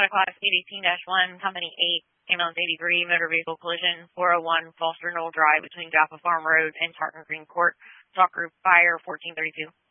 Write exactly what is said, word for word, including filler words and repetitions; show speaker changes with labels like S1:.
S1: Class eight eighteen dash one, Company eight, ambulance eighty-three, motor vehicle collision, four oh one Foster Knoll Drive between Jaffa Farm Road and Tartan Green Court. Talk group fire fourteen thirty-two.